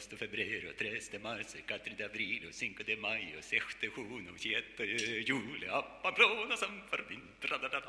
agosto, febrero, 3 de marzo, 4 de abril, 5 de mayo, 6 de junio, 7 de julio, a Pamplona, San Fermín, tra-da-da-da.